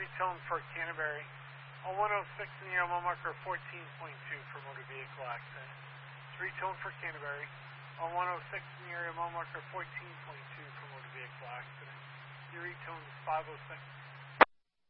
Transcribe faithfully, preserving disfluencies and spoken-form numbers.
retone for Canterbury. On one oh six in the area, mile marker fourteen point two for motor vehicle accident. It's retone for Canterbury. On one oh six in the area, mile marker fourteen point two for motor vehicle accident. Your retone is five oh six.